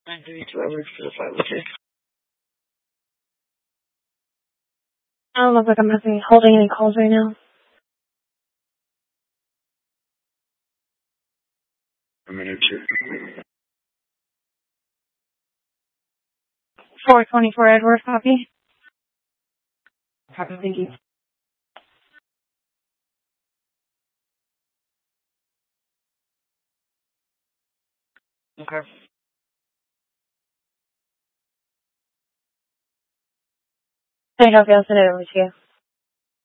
932 Edwards for the 502. I don't look like I'm holding any calls right now. A minute, two. 424 Edward, copy. Copy, thank you. Okay. Can I help you? I'll send it over to you.